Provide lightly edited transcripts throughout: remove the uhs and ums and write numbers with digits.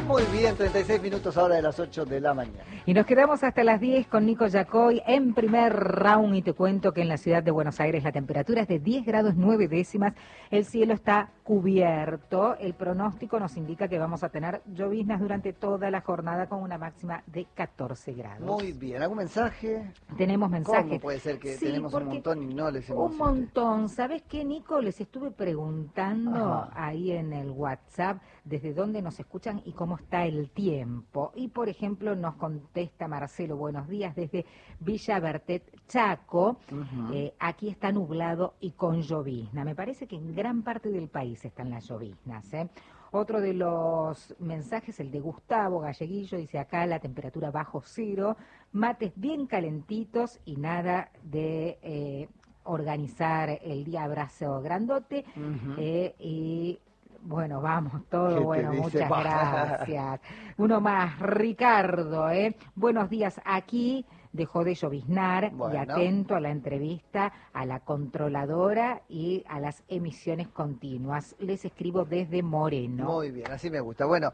Muy bien, 36 minutos ahora de las 8 de la mañana. Y nos quedamos hasta las 10 con Nico Yacoy en primer round y te cuento que en la ciudad de Buenos Aires la temperatura es de 10 grados 9 décimas, el cielo está cubierto, el pronóstico nos indica que vamos a tener lloviznas durante toda la jornada con una máxima de 14 grados. Muy bien, ¿algún mensaje? Tenemos mensajes. ¿Cómo puede ser que sí, tenemos un montón y no les hemos... Un montón. ¿Sabes qué, Nico? Les estuve preguntando ahí en el WhatsApp desde dónde nos escuchan y cómo está el tiempo. Y, por ejemplo, nos contesta Marcelo, buenos días, desde Villa Bertet, Chaco. Aquí está nublado y con llovizna. Me parece que en gran parte del país están las lloviznas, ¿eh? Otro de los mensajes, el de Gustavo Galleguillo, dice acá la temperatura bajo cero, mates bien calentitos y nada de organizar el día abrazo grandote. Y bueno, vamos, todo bueno, muchas gracias. Uno más, Ricardo, buenos días, aquí dejó de lloviznar y atento a la entrevista a la controladora y a las emisiones continuas. Les escribo desde Moreno. Muy bien, así me gusta. Bueno,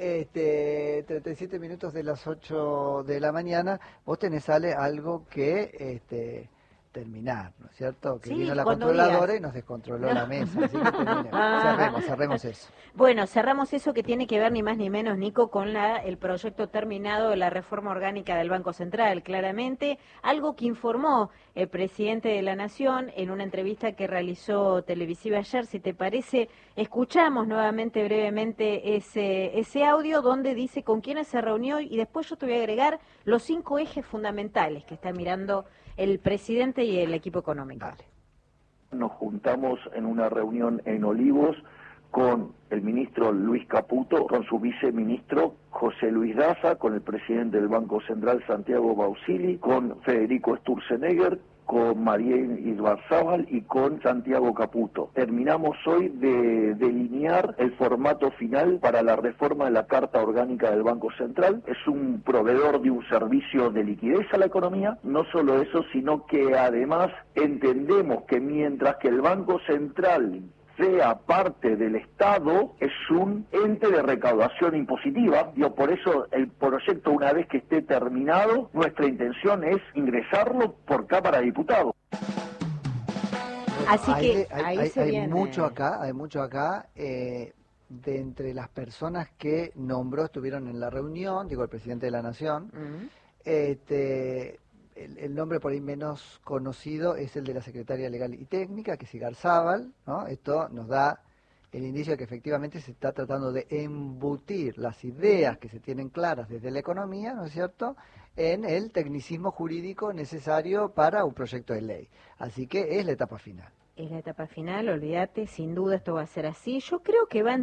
37 minutos de las 8 de la mañana, vos tenés, Ale, algo que terminar, ¿no es cierto? Que vino la controladora y nos descontroló la mesa, así que cerremos eso. Bueno, cerramos eso que tiene que ver ni más ni menos, Nico, con el proyecto terminado de la reforma orgánica del Banco Central, claramente, algo que informó el presidente de la Nación en una entrevista que realizó televisiva ayer. Si te parece, escuchamos nuevamente brevemente ese audio donde dice con quiénes se reunió y después yo te voy a agregar los 5 ejes fundamentales que está mirando el presidente y el equipo económico. Dale. Nos juntamos en una reunión en Olivos con el ministro Luis Caputo, con su viceministro José Luis Daza, con el presidente del Banco Central Santiago Bausili, con Federico Sturzenegger, con Mariel Ibarzábal y con Santiago Caputo. Terminamos hoy de delinear el formato final para la reforma de la Carta Orgánica del Banco Central. Es un proveedor de un servicio de liquidez a la economía. No solo eso, sino que además entendemos que mientras que el Banco Central sea parte del Estado, es un ente de recaudación impositiva. Por eso el proyecto, una vez que esté terminado, nuestra intención es ingresarlo por Cámara de Diputados. Así que hay mucho acá, de entre las personas que nombró, estuvieron en la reunión, digo, el presidente de la Nación, el nombre por ahí menos conocido es el de la secretaria legal y técnica, que es Igarzábal, ¿no? Esto nos da el indicio de que efectivamente se está tratando de embutir las ideas que se tienen claras desde la economía, ¿no es cierto?, en el tecnicismo jurídico necesario para un proyecto de ley. Así que es la etapa final. Es la etapa final, olvídate, sin duda esto va a ser así. Yo creo que va a